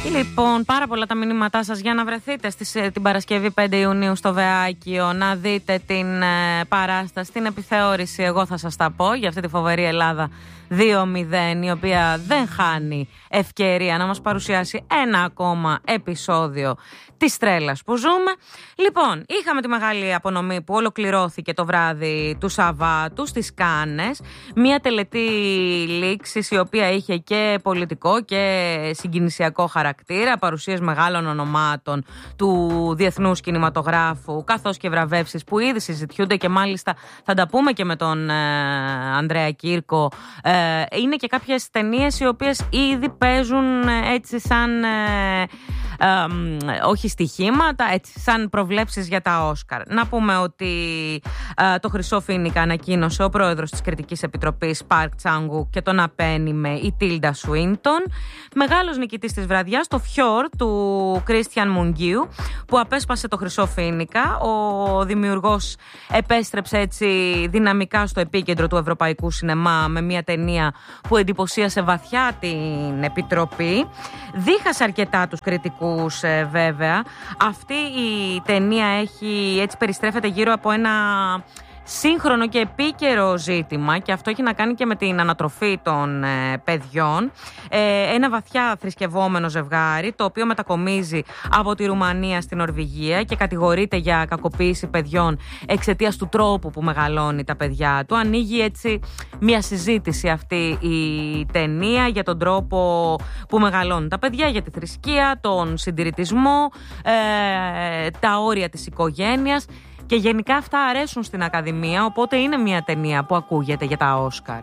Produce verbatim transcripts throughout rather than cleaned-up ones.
Λοιπόν, πάρα πολλά τα μηνύματά σας για να βρεθείτε στις, την Παρασκευή πέντε Ιουνίου στο Βεάκιο, να δείτε την ε, παράσταση, την επιθεώρηση, εγώ θα σας τα πω, για αυτή τη φοβερή Ελλάδα δύο μηδέν, η οποία δεν χάνει ευκαιρία να μας παρουσιάσει ένα ακόμα επεισόδιο της τρέλας που ζούμε. Λοιπόν, είχαμε τη μεγάλη απονομή που ολοκληρώθηκε το βράδυ του Σαββάτου στις Κάνες, μια τελετή λήξης η οποία είχε και πολιτικό και συγκινησιακό χαρακτήρα, παρουσίες μεγάλων ονομάτων του διεθνούς κινηματογράφου, καθώς και βραβεύσεις που ήδη συζητιούνται και μάλιστα θα τα πούμε και με τον ε, Ανδρέα Κύρκο. Ε, είναι και κάποιες ταινίες οι οποίες ήδη παίζουν έτσι σαν... Ε, Ε, όχι στοιχήματα, έτσι, σαν προβλέψεις για τα Όσκαρ. Να πούμε ότι ε, το Χρυσό Φοίνικα ανακοίνωσε ο πρόεδρος της Κριτικής Επιτροπής Παρκ Τσάνγκου και τον απένιμε η Τίλντα Σουίντον. Μεγάλος νικητής της βραδιάς, το Φιόρ του Κρίστιαν Μουγγίου, που απέσπασε το Χρυσό Φοίνικα. Ο δημιουργός επέστρεψε έτσι δυναμικά στο επίκεντρο του ευρωπαϊκού σινεμά με μια ταινία που εντυπωσίασε βαθιά την Επιτροπή. Δίχασε αρκετά τους κριτικούς, βέβαια. Αυτή η ταινία έχει, έτσι περιστρέφεται γύρω από ένα σύγχρονο και επίκαιρο ζήτημα, και αυτό έχει να κάνει και με την ανατροφή των ε, παιδιών. Ε, ένα βαθιά θρησκευόμενο ζευγάρι, το οποίο μετακομίζει από τη Ρουμανία στην Νορβηγία και κατηγορείται για κακοποίηση παιδιών εξαιτίας του τρόπου που μεγαλώνει τα παιδιά του. Ανοίγει έτσι μια συζήτηση αυτή η ταινία για τον τρόπο που μεγαλώνουν τα παιδιά, για τη θρησκεία, τον συντηρητισμό, ε, τα όρια της οικογένειας. Και γενικά αυτά αρέσουν στην Ακαδημία, οπότε είναι μια ταινία που ακούγεται για τα Όσκαρ.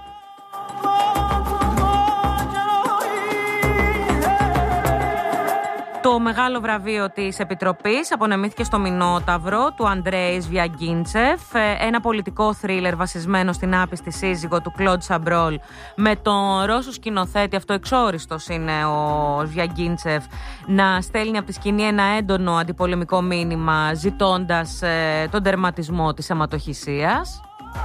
Το μεγάλο βραβείο της Επιτροπής απονεμήθηκε στο Μινόταυρο του Αντρέης Βιαγκίντσεφ, ένα πολιτικό θρίλερ βασισμένο στην άπιστη σύζυγο του Κλοντ Σαμπρόλ με τον Ρώσο σκηνοθέτη, αυτό εξόριστος είναι ο Βιαγκίντσεφ, να στέλνει από τη σκηνή ένα έντονο αντιπολεμικό μήνυμα ζητώντας ε, τον τερματισμό της αιματοχυσίας.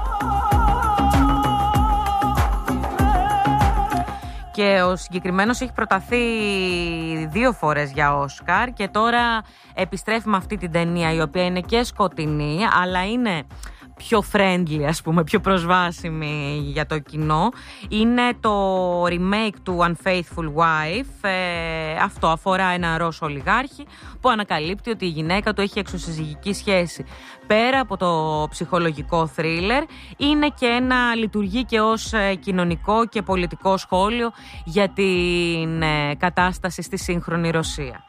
Και ο συγκεκριμένος έχει προταθεί δύο φορές για Όσκαρ και τώρα επιστρέφει με αυτή την ταινία, η οποία είναι και σκοτεινή αλλά είναι πιο friendly, ας πούμε, πιο προσβάσιμη για το κοινό. Είναι το remake του Unfaithful Wife. Ε, αυτό αφορά ένα Ρώσο ολιγάρχη που ανακαλύπτει ότι η γυναίκα του έχει εξωσυζυγική σχέση. Πέρα από το ψυχολογικό θρίλερ, είναι και ένα, λειτουργεί και ως κοινωνικό και πολιτικό σχόλιο για την ε, κατάσταση στη σύγχρονη Ρωσία.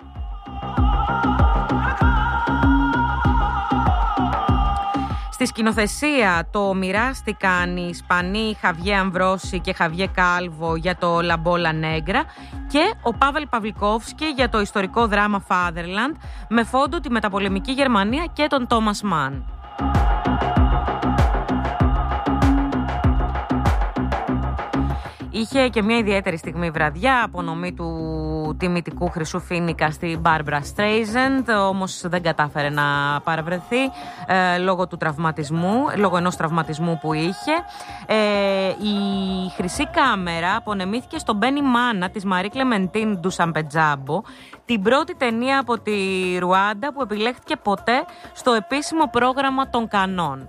Στη σκηνοθεσία το μοιράστηκαν οι Ισπανοί Χαβιέ Αμβρόση και Χαβιέ Κάλβο για το Λαμπόλα Νέγκρα και ο Πάβελ Παβλικόφσκι για το ιστορικό δράμα Fatherland, με φόντο τη μεταπολεμική Γερμανία και τον Τόμας Μαν. Είχε και μια ιδιαίτερη στιγμή βραδιά, απονομή του τιμητικού Χρυσού Φοίνικα στη Μπάρμπρα Στρέιζεντ, όμως δεν κατάφερε να παραβρεθεί ε, λόγω του τραυματισμού, λόγω ενός τραυματισμού που είχε. Ε, η Χρυσή Κάμερα απονεμήθηκε στον Μπένι Μάνα της Μαρί Κλεμεντίν του Σαμπετζάμπο, την πρώτη ταινία από τη Ρουάντα που επιλέχθηκε ποτέ στο επίσημο πρόγραμμα των Κανών.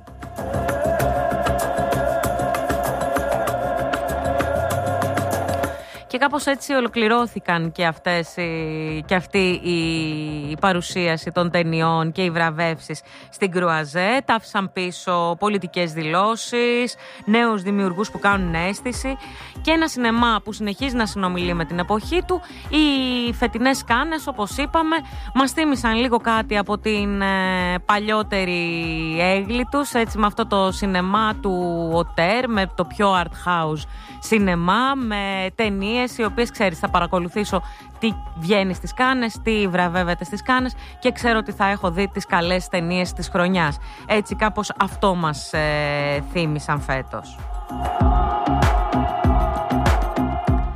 Και κάπως έτσι ολοκληρώθηκαν και, αυτές, και αυτή η παρουσίαση των ταινιών και οι βραβεύσεις στην Κρουαζέ. Τα άφησαν πίσω πολιτικές δηλώσεις, νέους δημιουργούς που κάνουν αίσθηση και ένα σινεμά που συνεχίζει να συνομιλεί με την εποχή του. Οι φετινές Κάνες, όπως είπαμε, μας θύμισαν λίγο κάτι από την ε, παλιότερη έγκλη τους, έτσι, με αυτό το σινεμά του Οτέρ, με το πιο art house σινεμά, με ταινίες οι οποίες, ξέρεις, θα παρακολουθήσω τι βγαίνει στις Κάνες, τι βραβεύεται στις Κάνες και ξέρω ότι θα έχω δει τις καλές ταινίες της χρονιάς. Έτσι κάπως αυτό μας ε, θύμισαν φέτος.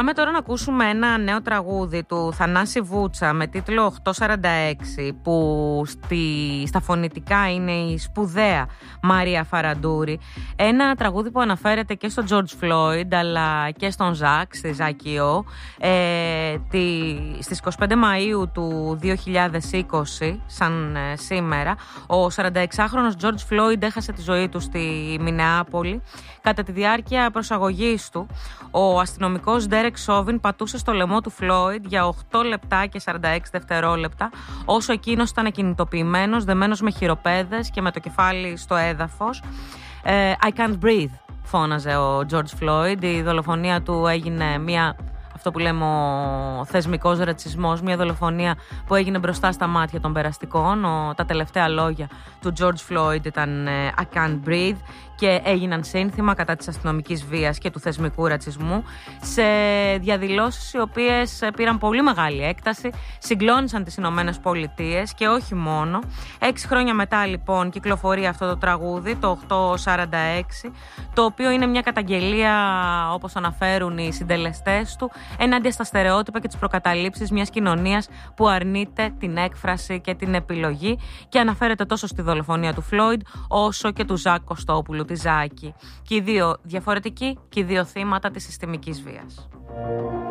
Πάμε τώρα να ακούσουμε ένα νέο τραγούδι του Θανάση Βούτσα με τίτλο οκτακόσια σαράντα έξι, που στη, στα φωνητικά είναι η σπουδαία Μαρία Φαραντούρη. Ένα τραγούδι που αναφέρεται και στον George Floyd αλλά και στον Ζακ, στη Ζάκιο. Ε, τη, στις είκοσι πέντε Μαΐου του δύο χιλιάδες είκοσι, σαν ε, σήμερα, ο σαρανταεξάχρονος George Floyd έχασε τη ζωή του στη Μινεάπολη. Κατά τη διάρκεια προσαγωγής του, ο αστυνομικός Ντέρεκ Σόβιν πατούσε στο λαιμό του Floyd για οκτώ λεπτά και σαράντα έξι δευτερόλεπτα, όσο εκείνος ήταν ακινητοποιημένος, δεμένος με χειροπέδες και με το κεφάλι στο έδαφος. Ε, I can't breathe, φώναζε ο George Floyd. Η δολοφονία του έγινε μια... αυτό που λέμε ο θεσμικός ρατσισμός, μια δολοφονία που έγινε μπροστά στα μάτια των περαστικών. Ο, τα τελευταία λόγια του George Floyd ήταν I can't breathe και έγιναν σύνθημα κατά της αστυνομικής βίας και του θεσμικού ρατσισμού, σε διαδηλώσεις οι οποίες πήραν πολύ μεγάλη έκταση, συγκλώνησαν τις Ηνωμένες Πολιτείες και όχι μόνο. Έξι χρόνια μετά λοιπόν κυκλοφορεί αυτό το τραγούδι, το οκτακόσια σαράντα έξι, το οποίο είναι μια καταγγελία, όπως αναφέρουν οι συντελεστές του, ενάντια στα στερεότυπα και τις προκαταλήψεις μιας κοινωνίας που αρνείται την έκφραση και την επιλογή, και αναφέρεται τόσο στη δολοφονία του Φλόιντ όσο και του Ζακ Κωστόπουλου, τη Ζάκη. Και οι δύο διαφορετικοί και οι δύο θύματα της συστημικής βίας.